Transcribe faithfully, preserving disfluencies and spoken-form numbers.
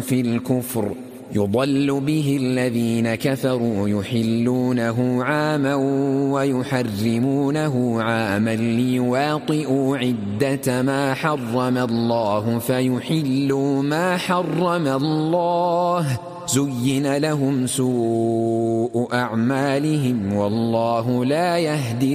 في الكفر يضل به الذين كفروا يحلونه عاما ويحرمونه عاما ليواطئوا عدة ما حرم الله فيحلوا ما حرم الله زين لهم سوء أعمالهم والله لا يهدي